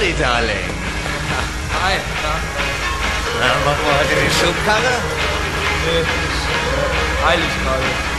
Charlie, Darling. Hi, na? Na, machen wir heute die Schubkarre? Nee, ist eilig gerade.